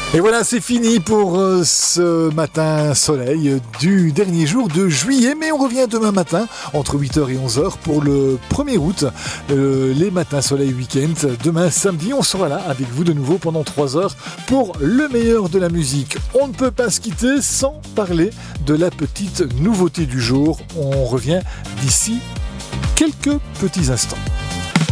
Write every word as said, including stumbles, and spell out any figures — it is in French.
Et voilà, c'est fini pour euh, ce matin soleil du dernier jour de juillet. Mais on revient demain matin entre huit heures et onze heures pour le premier août, euh, les matins soleil week-end. Demain samedi, on sera là avec vous de nouveau pendant trois heures pour le meilleur de la musique. On ne peut pas se quitter sans parler de la petite nouveauté du jour. On revient d'ici quelques petits instants.